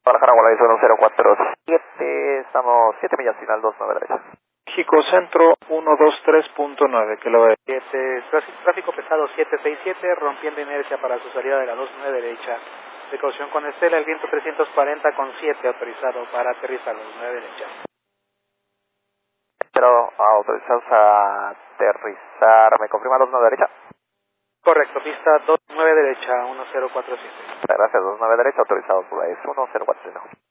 Guadalajara, Guadalajara 1047, estamos 7 millas final 29 derecha. México Centro 123.9, que lo ve. Tráfico pesado 767, rompiendo inercia para su salida de la 29 derecha. Precaución con Estela, el viento 340 con 7 autorizado para aterrizar la 29 derecha. Pero autorizados a aterrizar, ¿me confirma 29 derecha? Correcto, pista 29 derecha, 1047. Gracias, 29 derecha, autorizados por la S1047.